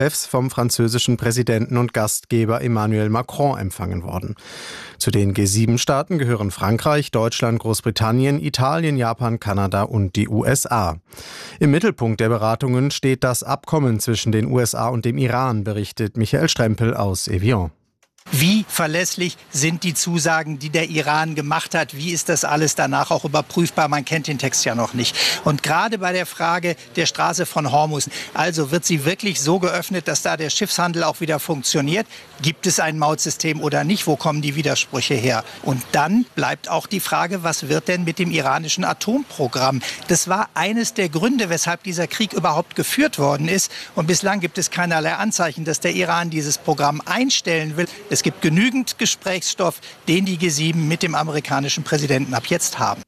Chefs vom französischen Präsidenten und Gastgeber Emmanuel Macron empfangen worden. Zu den G7-Staaten gehören Frankreich, Deutschland, Großbritannien, Italien, Japan, Kanada und die USA. Im Mittelpunkt der Beratungen steht das Abkommen zwischen den USA und dem Iran, berichtet Michael Strempel aus Evian. Wie verlässlich sind die Zusagen, die der Iran gemacht hat? Wie ist das alles danach auch überprüfbar? Man kennt den Text ja noch nicht. Und gerade bei der Frage der Straße von Hormuz, also wird sie wirklich so geöffnet, dass da der Schiffshandel auch wieder funktioniert? Gibt es ein Mautsystem oder nicht? Wo kommen die Widersprüche her? Und dann bleibt auch die Frage, was wird denn mit dem iranischen Atomprogramm? Das war eines der Gründe, weshalb dieser Krieg überhaupt geführt worden ist. Und bislang gibt es keinerlei Anzeichen, dass der Iran dieses Programm einstellen will. Es gibt genügend Gesprächsstoff, den die G7 mit dem amerikanischen Präsidenten ab jetzt haben.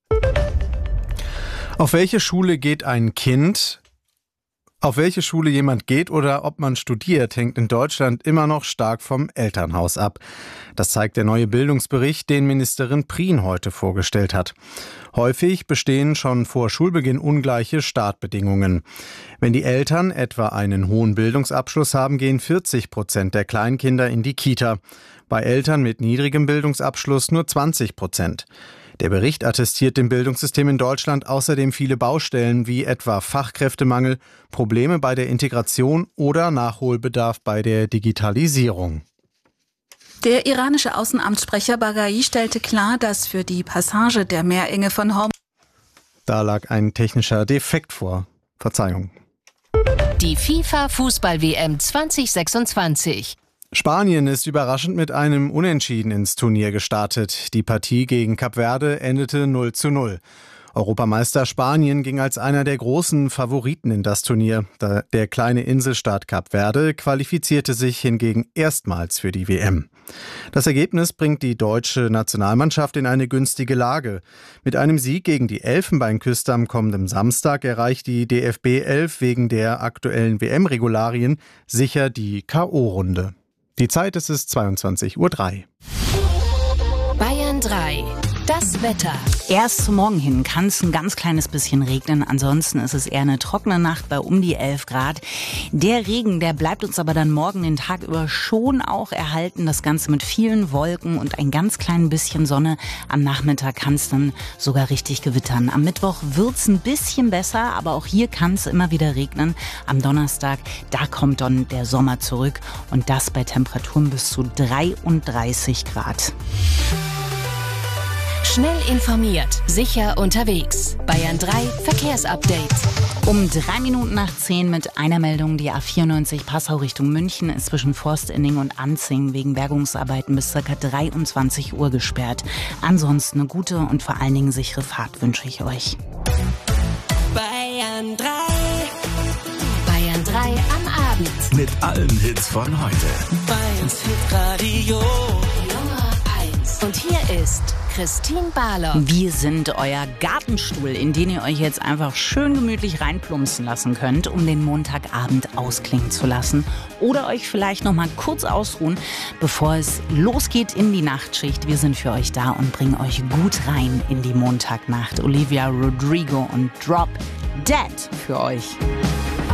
Auf welche Schule geht ein Kind? Auf welche Schule jemand geht oder ob man studiert, hängt in Deutschland immer noch stark vom Elternhaus ab. Das zeigt der neue Bildungsbericht, den Ministerin Prien heute vorgestellt hat. Häufig bestehen schon vor Schulbeginn ungleiche Startbedingungen. Wenn die Eltern etwa einen hohen Bildungsabschluss haben, gehen 40% der Kleinkinder in die Kita. Bei Eltern mit niedrigem Bildungsabschluss nur 20%. Der Bericht attestiert dem Bildungssystem in Deutschland außerdem viele Baustellen wie etwa Fachkräftemangel, Probleme bei der Integration oder Nachholbedarf bei der Digitalisierung. Der iranische Außenamtssprecher Baghai stellte klar, dass für die Passage der Meerenge von Hormuz... Da lag ein technischer Defekt vor. Verzeihung. Die FIFA-Fußball-WM 2026. Spanien ist überraschend mit einem Unentschieden ins Turnier gestartet. Die Partie gegen Kap Verde endete 0:0. Europameister Spanien ging als einer der großen Favoriten in das Turnier. Der kleine Inselstaat Kap Verde qualifizierte sich hingegen erstmals für die WM. Das Ergebnis bringt die deutsche Nationalmannschaft in eine günstige Lage. Mit einem Sieg gegen die Elfenbeinküste am kommenden Samstag erreicht die DFB 11 wegen der aktuellen WM-Regularien sicher die K.O.-Runde. Die Zeit ist 22:03 Uhr. Bayern 3. Das Wetter. Erst zum Morgen hin kann es ein ganz kleines bisschen regnen. Ansonsten ist es eher eine trockene Nacht bei um die 11 Grad. Der Regen, der bleibt uns aber dann morgen den Tag über schon auch erhalten. Das Ganze mit vielen Wolken und ein ganz klein bisschen Sonne. Am Nachmittag kann es dann sogar richtig gewittern. Am Mittwoch wird's ein bisschen besser, aber auch hier kann es immer wieder regnen. Am Donnerstag, da kommt dann der Sommer zurück und das bei Temperaturen bis zu 33 Grad. Schnell informiert, sicher unterwegs. Bayern 3 Verkehrsupdate. Um 10:03 mit einer Meldung, die A94 Passau Richtung München ist zwischen Forstenning und Anzing wegen Bergungsarbeiten bis ca. 23 Uhr gesperrt. Ansonsten eine gute und vor allen Dingen sichere Fahrt wünsche ich euch. Bayern 3. Bayern 3 am Abend. Mit allen Hits von heute. Bayerns Hitradio Nummer 1. Und hier ist Christine Barlock. Wir sind euer Gartenstuhl, in den ihr euch jetzt einfach schön gemütlich reinplumpsen lassen könnt, um den Montagabend ausklingen zu lassen. Oder euch vielleicht noch mal kurz ausruhen, bevor es losgeht in die Nachtschicht. Wir sind für euch da und bringen euch gut rein in die Montagnacht. Olivia Rodrigo und Drop Dead für euch.